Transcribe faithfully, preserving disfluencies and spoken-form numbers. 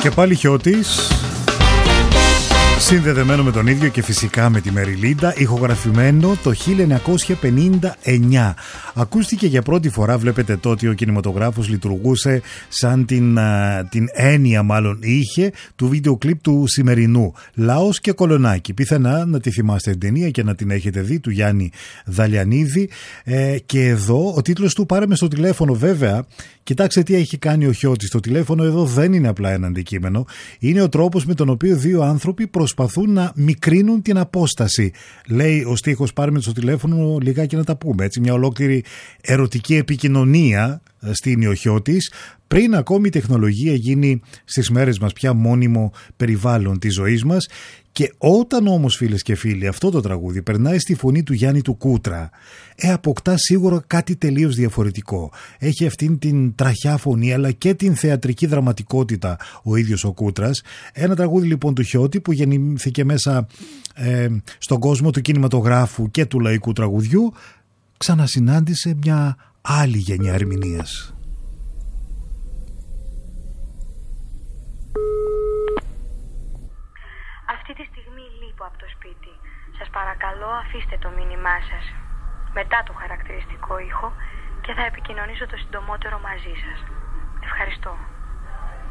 Και πάλι Χιώτης, συνδεδεμένο με τον ίδιο και φυσικά με τη Μεριλίντα, ηχογραφημένο το χίλια εννιακόσια πενήντα εννιά. Ακούστηκε για πρώτη φορά, βλέπετε τότε ο κινηματογράφος λειτουργούσε σαν την, α, την έννοια μάλλον είχε του βίντεο κλιπ του σημερινού. Λάος και Κολονάκι. Πιθανά να τη θυμάστε την ταινία και να την έχετε δει, του Γιάννη Δαλιανίδη. Ε, και εδώ ο τίτλος του «Πάρε με στο τηλέφωνο», βέβαια. Κοιτάξτε τι έχει κάνει ο Χιώτης. Το τηλέφωνο εδώ δεν είναι απλά ένα αντικείμενο. Είναι ο τρόπος με τον οποίο δύο άνθρωποι προσπαθούν να μικρύνουν την απόσταση. Λέει ο στίχος «Πάρε με στο τηλέφωνο, λιγάκι να τα πούμε». Έτσι, μια ολόκληρη ερωτική επικοινωνία στείνει ο Χιώτης, πριν ακόμη η τεχνολογία γίνει στις μέρες μας πια μόνιμο περιβάλλον της ζωής μας. Και όταν όμως, φίλες και φίλοι, αυτό το τραγούδι περνάει στη φωνή του Γιάννη του Κούτρα, ε, αποκτά σίγουρα κάτι τελείως διαφορετικό. Έχει αυτήν την τραχιά φωνή αλλά και την θεατρική δραματικότητα ο ίδιος ο Κούτρας. Ένα τραγούδι λοιπόν του Χιώτη που γεννήθηκε μέσα ε, στον κόσμο του κινηματογράφου και του λαϊκού τραγουδιού, ξανασυνάντησε μια άλλη γενιά ερμηνείας. Αυτή τη στιγμή λείπω από το σπίτι. Σας παρακαλώ, αφήστε το μήνυμά σας μετά το χαρακτηριστικό ήχο και θα επικοινωνήσω το συντομότερο μαζί σας. Ευχαριστώ.